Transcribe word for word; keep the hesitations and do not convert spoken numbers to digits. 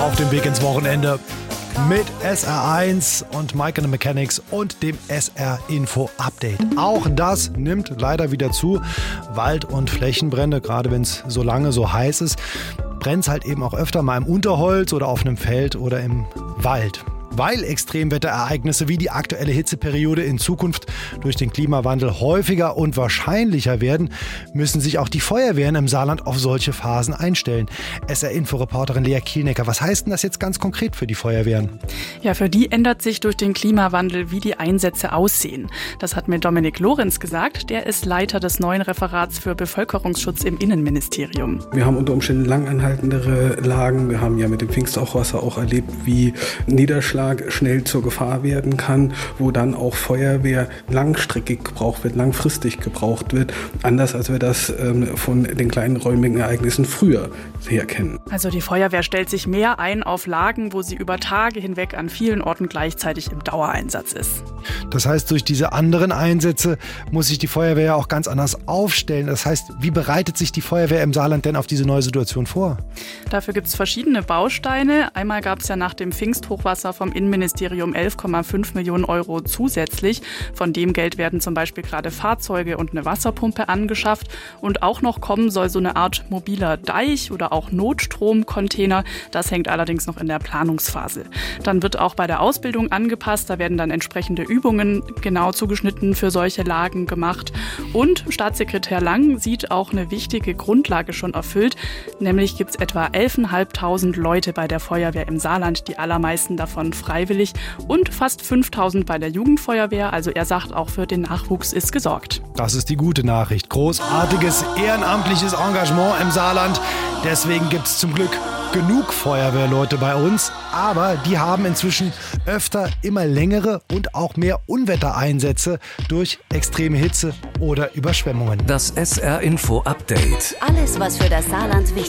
auf dem Weg ins Wochenende mit S R eins und Mike and the Mechanics und dem S R Info Update. Auch das nimmt leider wieder zu. Wald- und Flächenbrände, gerade wenn es so lange so heiß ist, brennt es halt eben auch öfter mal im Unterholz oder auf einem Feld oder im Wald. Weil Extremwetterereignisse wie die aktuelle Hitzeperiode in Zukunft durch den Klimawandel häufiger und wahrscheinlicher werden, müssen sich auch die Feuerwehren im Saarland auf solche Phasen einstellen. S R-Info-Reporterin Lea Kielnecker, was heißt denn das jetzt ganz konkret für die Feuerwehren? Ja, für die ändert sich durch den Klimawandel, wie die Einsätze aussehen. Das hat mir Dominik Lorenz gesagt, der ist Leiter des neuen Referats für Bevölkerungsschutz im Innenministerium. Wir haben unter Umständen langanhaltendere Lagen. Wir haben ja mit dem Pfingsthochwasser auch erlebt, wie Niederschlag schnell zur Gefahr werden kann, wo dann auch Feuerwehr langstreckig gebraucht wird, langfristig gebraucht wird, anders als wir das ähm, von den kleinen räumigen Ereignissen früher her kennen. Also die Feuerwehr stellt sich mehr ein auf Lagen, wo sie über Tage hinweg an vielen Orten gleichzeitig im Dauereinsatz ist. Das heißt, durch diese anderen Einsätze muss sich die Feuerwehr ja auch ganz anders aufstellen. Das heißt, wie bereitet sich die Feuerwehr im Saarland denn auf diese neue Situation vor? Dafür gibt es verschiedene Bausteine. Einmal gab es ja nach dem Pfingsthochwasser vom Innenministerium elf Komma fünf Millionen Euro zusätzlich. Von dem Geld werden zum Beispiel gerade Fahrzeuge und eine Wasserpumpe angeschafft. Und auch noch kommen soll so eine Art mobiler Deich oder auch Notstromcontainer. Das hängt allerdings noch in der Planungsphase. Dann wird auch bei der Ausbildung angepasst. Da werden dann entsprechende Übungen genau zugeschnitten für solche Lagen gemacht. Und Staatssekretär Lang sieht auch eine wichtige Grundlage schon erfüllt. Nämlich gibt es etwa elftausendfünfhundert Leute bei der Feuerwehr im Saarland, die allermeisten davon freiwillig und fast fünftausend bei der Jugendfeuerwehr. Also er sagt, auch für den Nachwuchs ist gesorgt. Das ist die gute Nachricht. Großartiges ehrenamtliches Engagement im Saarland. Deswegen gibt es zum Glück genug Feuerwehrleute bei uns. Aber die haben inzwischen öfter immer längere und auch mehr Unwettereinsätze durch extreme Hitze oder Überschwemmungen. Das S R Info Update. Alles, was für das Saarland wichtig ist.